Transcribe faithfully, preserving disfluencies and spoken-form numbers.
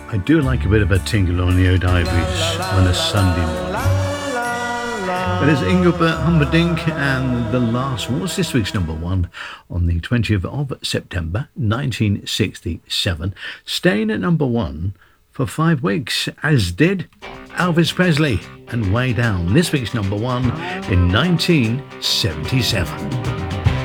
I do like a bit of a tingle on the old ivories on a Sunday morning. But it's Engelbert Humperdinck, and The Last was this week's number one on the twentieth of September nineteen sixty-seven, staying at number one for five weeks, as did Elvis Presley and Way Down, this week's number one in nineteen seventy-seven.